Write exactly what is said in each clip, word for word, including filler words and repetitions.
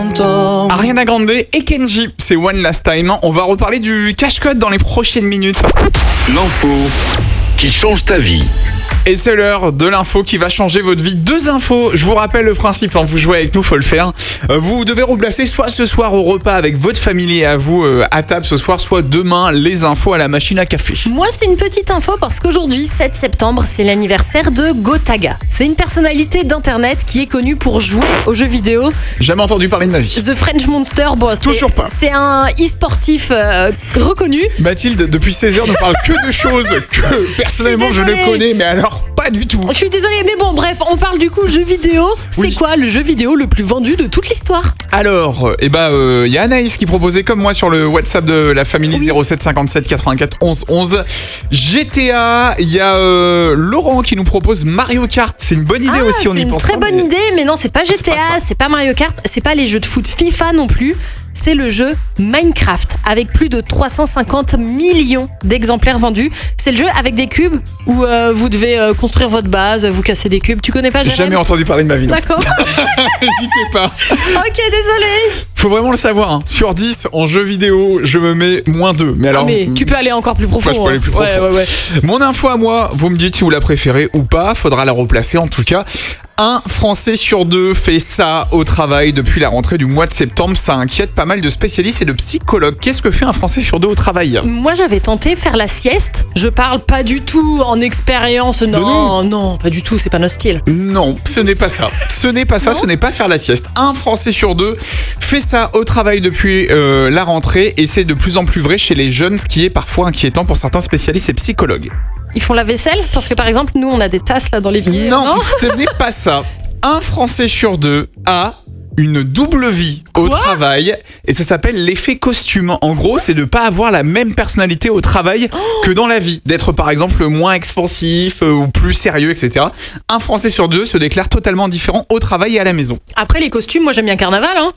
Ariana Grande et Kenji, c'est One Last Time. On va reparler du cache-code dans les prochaines minutes. L'info qui change ta vie. Et c'est l'heure de l'info qui va changer votre vie. Deux infos, je vous rappelle le principe, hein, vous jouez avec nous, faut le faire. Euh, vous devez replacer soit ce soir au repas avec votre famille et à vous euh, à table ce soir, soit demain les infos à la machine à café. Moi, c'est une petite info parce qu'aujourd'hui, sept septembre, c'est l'anniversaire de Gotaga. C'est une personnalité d'internet qui est connue pour jouer aux jeux vidéo. Jamais entendu parler de ma vie. The French Monster, bon, c'est, Toujours pas. C'est un e-sportif euh, reconnu. Mathilde, depuis seize heures, ne parle que de choses que personnellement je, je ne connais, mais alors pas du tout. Je suis désolée, mais bon, bref, on parle du coup jeux vidéo. C'est Oui. quoi le jeu vidéo le plus vendu de toute l'histoire? Alors, eh ben, il euh, y a Anaïs qui proposait comme moi sur le WhatsApp de la famille Oui. zéro sept cinquante-sept quatre-vingt-quatre onze onze. G T A, il y a euh, Laurent qui nous propose Mario Kart. C'est une bonne idée Ah, aussi, on c'est y une pense très pas, bonne mais- idée, mais non, c'est pas c'est G T A, pas ça. c'est pas Mario Kart, c'est pas les jeux de foot FIFA non plus. C'est le jeu Minecraft avec plus de trois cent cinquante millions d'exemplaires vendus. C'est le jeu avec des cubes où euh, vous devez euh, construire votre base, vous casser des cubes. Tu connais pas Jérém? Jamais entendu parler de ma vie. non. D'accord. N'hésitez pas. Ok, désolé. Faut vraiment le savoir. hein. Sur dix, en jeux vidéo, je me mets moins deux. Mais alors, Ah, mais tu peux aller encore plus profond. Moi, je peux aller plus hein. Ouais, profond. ouais, ouais. Mon info à moi, vous me dites si vous la préférez ou pas. Faudra la replacer en tout cas. Un Français sur deux fait ça au travail depuis la rentrée du mois de septembre. Ça inquiète pas mal de spécialistes et de psychologues. Qu'est-ce que fait un Français sur deux au travail? Moi, j'avais tenté faire la sieste. Je parle pas du tout en expérience. Non, non, pas du tout. C'est pas notre style. Non, ce n'est pas ça. Ce n'est pas ça, Non. ce n'est pas faire la sieste. Un Français sur deux fait ça au travail depuis euh, la rentrée et c'est de plus en plus vrai chez les jeunes, ce qui est parfois inquiétant pour certains spécialistes et psychologues. Ils font la vaisselle parce que par exemple, nous, on a des tasses là dans l'évier. Non, ce n'est pas ça. Un Français sur deux a une double vie au Quoi travail et ça s'appelle l'effet costume. En gros, c'est de pas avoir la même personnalité au travail que dans la vie. D'être par exemple moins expansif euh, ou plus sérieux, et cetera. Un Français sur deux se déclare totalement différent au travail et à la maison. Après les costumes, moi j'aime bien Carnaval. Hein.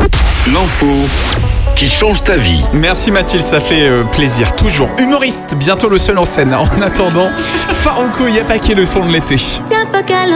L'info qui change ta vie. Merci Mathilde, ça fait euh, plaisir. Toujours humoriste, bientôt le seul en scène. En attendant, Farouko, Y'a pas qu'est le son de l'été. Y'a pas qu'à